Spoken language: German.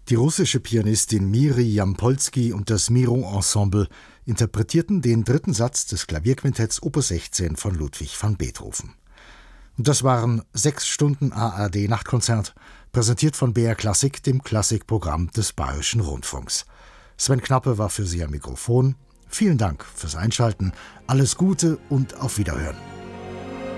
Die russische Pianistin Miri Jampolsky und das Miro-Ensemble interpretierten den dritten Satz des Klavierquintetts Opus 16 von Ludwig van Beethoven. Und das waren 6 Stunden ARD-Nachtkonzert, präsentiert von BR Klassik, dem Klassikprogramm des Bayerischen Rundfunks. Sven Knappe war für Sie am Mikrofon. Vielen Dank fürs Einschalten, alles Gute und auf Wiederhören.